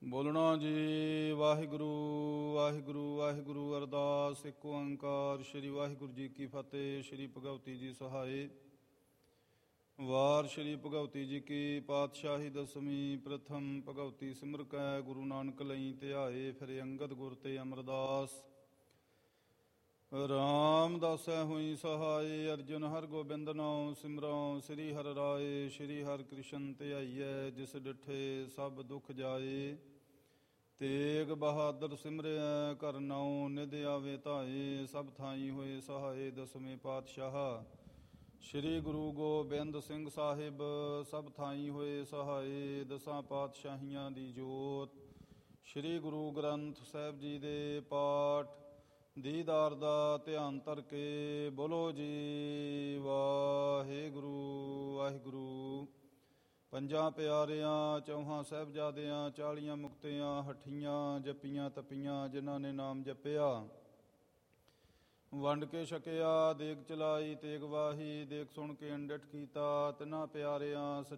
ਬੋਲਣਾ ਜੀ ਵਾਹਿਗੁਰੂ ਵਾਹਿਗੁਰੂ ਵਾਹਿਗੁਰੂ। ਅਰਦਾਸ ਇੱਕ ਓੰਕਾਰ ਸ੍ਰੀ ਵਾਹਿਗੁਰੂ ਜੀ ਕੀ ਫਤਿਹ। ਸ੍ਰੀ ਭਗਵਤੀ ਜੀ ਸਹਾਏ। ਵਾਰ ਸ੍ਰੀ ਭਗਵਤੀ ਜੀ ਕੀ ਪਾਤਸ਼ਾਹੀ ਦਸਵੀਂ। ਪ੍ਰਥਮ ਭਗਵਤੀ ਸਿਮਰ ਕੈ ਗੁਰੂ ਨਾਨਕ ਲਈ ਧਿਆਏ। ਫਿਰ ਅੰਗਦ ਗੁਰ ਤੇ ਅਮਰਦਾਸ। ਰਾਮਦਾਸੈ ਹੋਈ ਸਹਾਏ। ਅਰਜੁਨ ਹਰ ਗੋਬਿੰਦ ਨਾਉ ਸਿਮਰਉ। ਸ੍ਰੀ ਹਰਿ ਰਾਏ ਸ੍ਰੀ ਹਰਿ ਕ੍ਰਿਸ਼ਨ ਧਿਆਈਐ। ਜਿਸ ਡਿਠੇ ਸਭ ਦੁਖ ਜਾਏ। ਤੇਗ ਬਹਾਦਰ ਸਿਮਰਿਐ ਘਰ ਨਾਉ। ਨਿਧ ਆਵੇ ਧਾਏ। ਸਭ ਥਾਈ ਹੋਏ ਸਹਾਏ। ਦਸਵੇਂ ਪਾਤਸ਼ਾਹ ਸ੍ਰੀ ਗੁਰੂ ਗੋਬਿੰਦ ਸਿੰਘ ਸਾਹਿਬ। ਸਭ ਥਾਈ ਹੋਏ ਸਹਾਏ। ਦਸਾਂ ਪਾਤਸ਼ਾਹੀਆਂ ਦੀ ਜੋਤ। ਸ੍ਰੀ ਗੁਰੂ ਗ੍ਰੰਥ ਸਾਹਿਬ ਜੀ ਦੇ ਪਾਠ ਦੀਦਾਰ ਦਾ ਧਿਆਨ ਧਰ ਕੇ ਬੋਲੋ ਜੀ ਵਾਹਿਗੁਰੂ ਵਾਹਿਗੁਰੂ। ਪੰਜਾਂ ਪਿਆਰਿਆਂ ਚੌਹਾਂ ਸਾਹਿਬਜ਼ਾਦਿਆਂ 40 ਮੁਕਤਿਆਂ ਹੱਠੀਆਂ ਜੱਪੀਆਂ ਤਪੀਆਂ ਜਿਨ੍ਹਾਂ ਨੇ ਨਾਮ ਜਪਿਆ। ਵੰਡ ਕੇ ਛਕਿਆ ਦੇਗ ਚਲਾਈ ਤੇਗ ਵਾਹੀ। ਦੇਖ ਸੁਣ ਕੇ ਅੰਡਿਠ ਕੀਤਾ। ਤਿੰਨਾਂ ਪਿਆਰਿਆਂ